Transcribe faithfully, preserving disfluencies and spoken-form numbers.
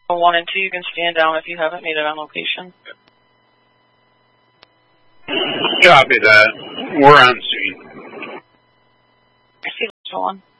One and two, you can stand down if you haven't made it on location. Copy that. We're on scene. I see one.